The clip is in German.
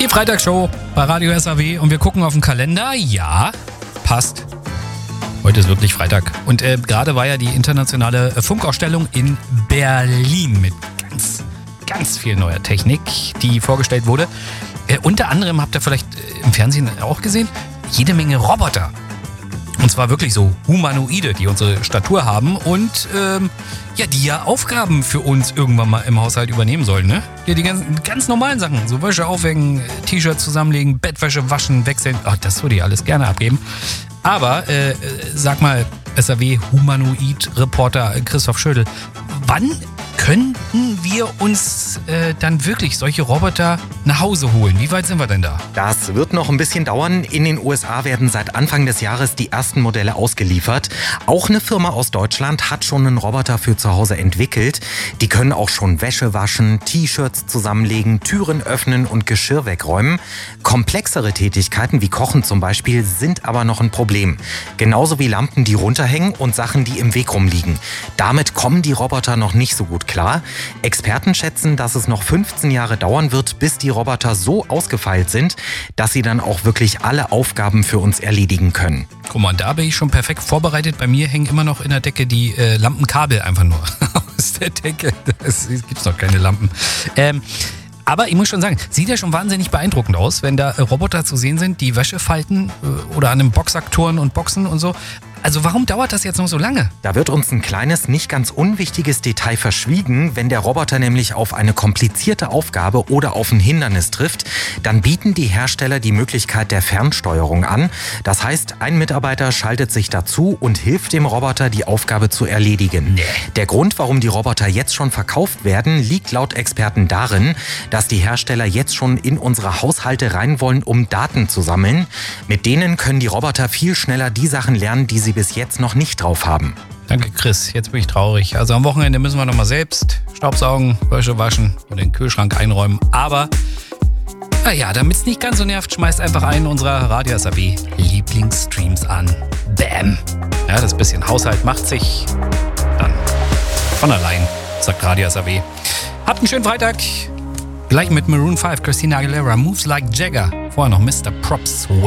Die Freitagsshow bei Radio SAW und wir gucken auf den Kalender. Ja, passt. Heute ist wirklich Freitag. Und gerade war ja die internationale Funkausstellung in Berlin mit ganz viel neuer Technik, die vorgestellt wurde. Unter anderem habt ihr vielleicht im Fernsehen auch gesehen, jede Menge Roboter. Und zwar wirklich so Humanoide, die unsere Statur haben und die ja Aufgaben für uns irgendwann mal im Haushalt übernehmen sollen. Ne? Ja, die ganz normalen Sachen, so Wäsche aufhängen, T-Shirts zusammenlegen, Bettwäsche waschen, wechseln. Ach, das würde ich alles gerne abgeben. Aber sag mal, SAW-Humanoid-Reporter Christoph Schödel, wann könnten wir uns dann wirklich solche Roboter nach Hause holen? Wie weit sind wir denn da? Das wird noch ein bisschen dauern. In den USA werden seit Anfang des Jahres die ersten Modelle ausgeliefert. Auch eine Firma aus Deutschland hat schon einen Roboter für zu Hause entwickelt. Die können auch schon Wäsche waschen, T-Shirts zusammenlegen, Türen öffnen und Geschirr wegräumen. Komplexere Tätigkeiten wie Kochen zum Beispiel sind aber noch ein Problem. Genauso wie Lampen, die runterhängen und Sachen, die im Weg rumliegen. Damit kommen die Roboter noch nicht so gut klar. Experten schätzen, dass es noch 15 Jahre dauern wird, bis die Roboter so ausgefeilt sind, dass sie dann auch wirklich alle Aufgaben für uns erledigen können. Guck mal, da bin ich schon perfekt vorbereitet. Bei mir hängen immer noch in der Decke die Lampenkabel einfach nur aus der Decke. Es gibt noch keine Lampen. Aber ich muss schon sagen, sieht ja schon wahnsinnig beeindruckend aus, wenn da Roboter zu sehen sind, die Wäsche falten oder an einem Boxsack turnen und boxen und so. Also warum dauert das jetzt noch so lange? Da wird uns ein kleines, nicht ganz unwichtiges Detail verschwiegen. Wenn der Roboter nämlich auf eine komplizierte Aufgabe oder auf ein Hindernis trifft, dann bieten die Hersteller die Möglichkeit der Fernsteuerung an. Das heißt, ein Mitarbeiter schaltet sich dazu und hilft dem Roboter, die Aufgabe zu erledigen. Nee. Der Grund, warum die Roboter jetzt schon verkauft werden, liegt laut Experten darin, dass die Hersteller jetzt schon in unsere Haushalte rein wollen, um Daten zu sammeln. Mit denen können die Roboter viel schneller die Sachen lernen, die sie bis jetzt noch nicht drauf haben. Danke, Chris. Jetzt bin ich traurig. Also am Wochenende müssen wir nochmal selbst Staubsaugen, Wäsche waschen und den Kühlschrank einräumen. Aber, damit es nicht ganz so nervt, schmeißt einfach einen unserer Radio SAW Lieblingsstreams an. Bam! Ja, das bisschen Haushalt macht sich dann von allein, sagt Radio SAW. Habt einen schönen Freitag. Gleich mit Maroon 5, Christina Aguilera, Moves Like Jagger. Vorher noch Mr. Props.